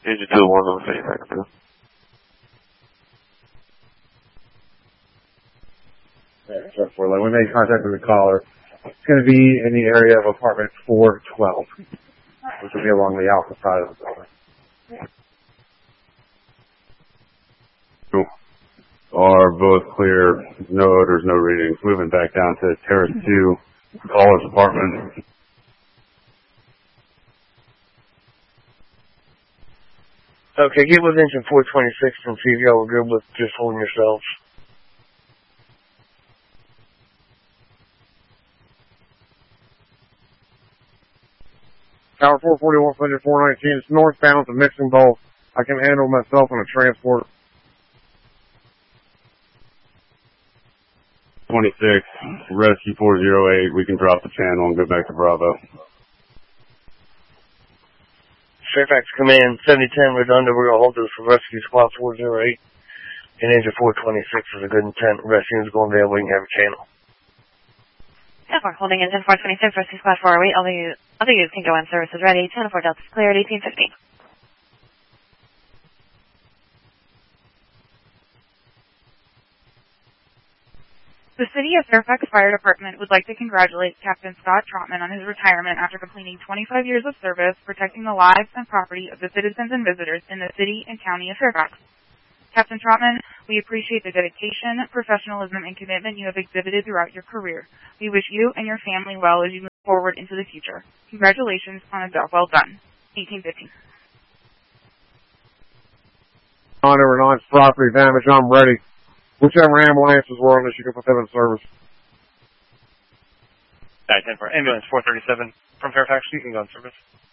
Engine 2 1 on the Fairfax 2. Yeah, we made contact with the caller. It's going to be in the area of apartment 412, which will be along the alpha side of the building. Are both clear, no odors, no readings. Moving back down to Terrace 2, caller's apartment. Okay, get with engine 426 and see if y'all were good with just holding yourselves. Tower 441, engine 419. It's northbound to Mixing Bowl. I can handle myself on a transport. 26, rescue 408. We can drop the channel and go back to Bravo. Fairfax Command 7010 Redondo, we're going to hold this for rescue squad 408. And engine 426 is a good intent. Rescue is going there. We can have a channel. Yeah, we're holding engine 426, rescue squad 408. Other use can go in. Services ready. 10-4 Delta's cleared. 1850. The City of Fairfax Fire Department would like to congratulate Captain Scott Trotman on his retirement after completing 25 years of service protecting the lives and property of the citizens and visitors in the city and county of Fairfax. Captain Trotman, we appreciate the dedication, professionalism, and commitment you have exhibited throughout your career. We wish you and your family well as you move forward into the future. Congratulations on a job well done. 1850. On over 9's property damage, I'm ready. Whichever ambulances were on this, you can put them in service. 10 for ambulance 437 from Fairfax, you can go in service.